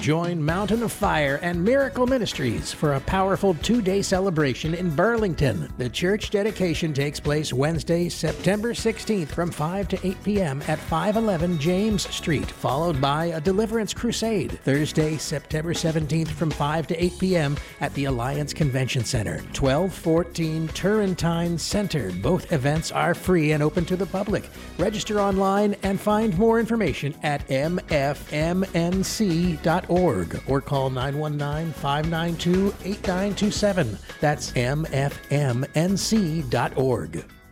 Join Mountain of Fire and Miracle Ministries for a powerful 2-day celebration in Burlington. The church dedication takes place Wednesday, September 16th from 5 to 8 p.m. at 511 James Street, followed by a deliverance crusade Thursday, September 17th from 5 to 8 p.m. at the Alliance Convention Center, 1214 Turrentine Center. Both events are free and open to the public. Register online and find more information at mfmnc.org or call 919-592-8927. That's mfmnc.org.